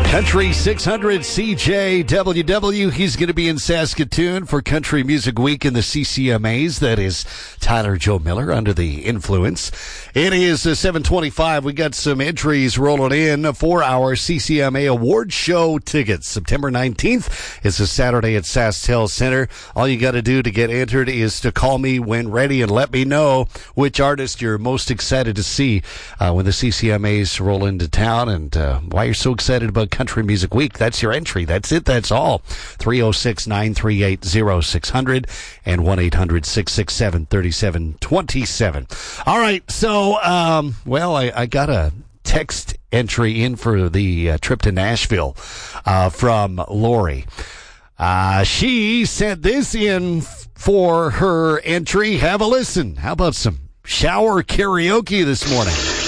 Country 600 CJWW. He's going to be in Saskatoon for Country Music Week in the CCMAs. That is Tyler Joe Miller under the influence. It is 7:25. We got some entries rolling in for our CCMA award show tickets. September 19th is a Saturday at SaskTel Center. All you got to do to get entered is to call me when ready and let me know which artist you're most excited to see when the CCMAs roll into town and why you're so excited about Country Music Week. That's your entry. That's it. That's all. 306-938-0600 and 1-800-667-3727. All right. So, I got a text entry in for the trip to Nashville from Lori. She sent this in for her entry. Have a listen. How about some shower karaoke this morning?